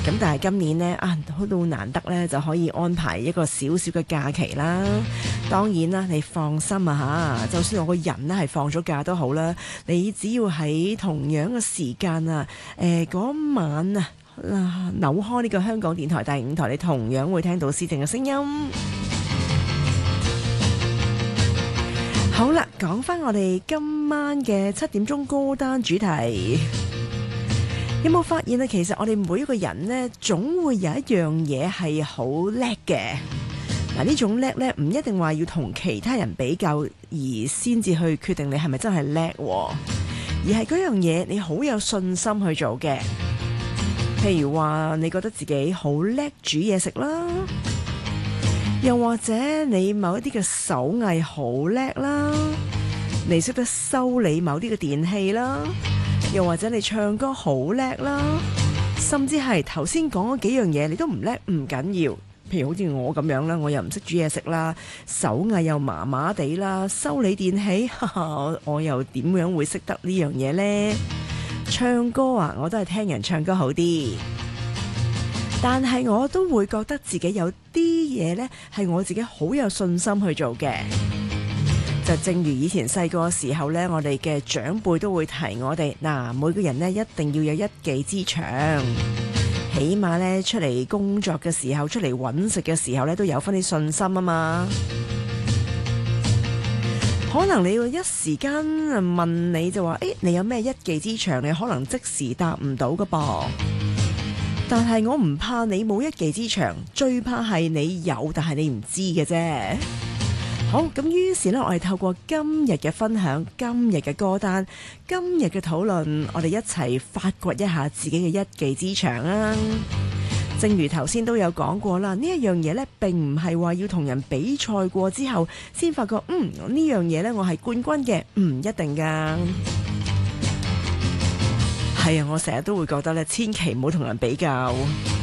咁但係今年呢，好到難得呢，就可以安排一個少少嘅假期啦。當然啦，你放心啊嚇，就算我個人呢係放咗假都好啦，你只要喺同樣嘅時間嗰晚扭開呢個香港電台第5台，你同樣會聽到施政嘅聲音。好啦，講返我哋今晚嘅7點鐘歌單主題。有冇發現其實我哋每一個人呢，總會有一樣嘢係好叻嘅。嗱，呢種叻呢，唔一定話要同其他人比較而先至去決定你係咪真係叻，而係嗰樣嘢你好有信心去做嘅。譬如話你覺得自己好叻煮嘢食啦，又或者你某一啲嘅手藝好叻啦，你識得修理某啲嘅電器啦，又或者你唱歌好叻啦，甚至係頭先講嗰幾樣嘢你都唔叻唔緊要。譬如好似我咁樣啦，我又唔識煮嘢食啦，手藝又麻麻地啦，修理電器我又點樣會識得呢樣嘢呢？唱歌我都係聽人唱歌好啲，但係我都會覺得自己有啲嘢呢係我自己好有信心去做嘅。就正如以前細個嘅時候呢，我哋嘅長輩都會提我哋，每個人呢一定要有一技之長，起碼呢出嚟工作嘅時候，出嚟揾食嘅時候呢，都有返啲信心啊嘛。可能你會一時間問你就話，你有咩一技之長？你可能即時答唔到㗎噃。但係我唔怕你冇一技之長，最怕係你有，但係你唔知嘅啫。好，咁於是呢，我哋透過今日嘅分享、今日嘅歌單、今日嘅討論，我哋一齊發掘一下自己嘅一技之長啊！正如頭先都有講過啦，呢一樣嘢呢並唔係話要同人比賽過之後先發覺，呢樣嘢呢我係冠軍嘅，唔一定噶。係啊，我成日都會覺得呢，千祈唔好同人比較。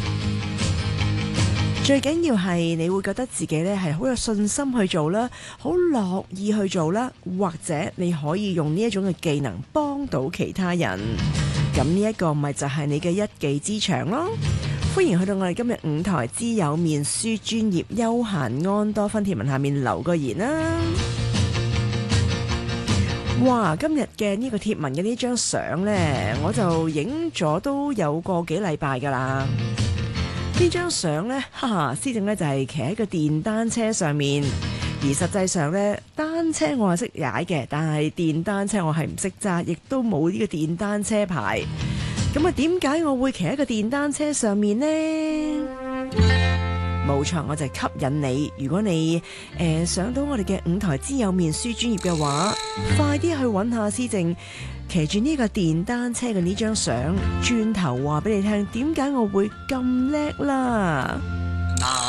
最緊要係你會覺得自己呢係好有信心去做啦，好樂意去做啦，或者你可以用呢一種嘅技能幫到其他人，咁呢一個咪就係你嘅一技之長咯。歡迎去到我哋今日5台之友面書專頁休閒安多芬貼文下面留個言啦。哇！今日嘅呢個貼文嘅呢張相呢，我就影咗都有個幾禮拜噶啦。呢張相呢，施政呢就係騎喺個電單車上面，而實際上呢，單車我係識踩嘅，但係電單車我係唔識揸，亦都冇呢個電單車牌。咁點解我會騎喺個電單車上面呢？冇錯，我就係吸引你。如果你上到我哋嘅5台之友面書專頁嘅話，快啲去揾下施政騎住呢個電單車嘅呢張相，轉頭話俾你聽點解我會咁叻啦。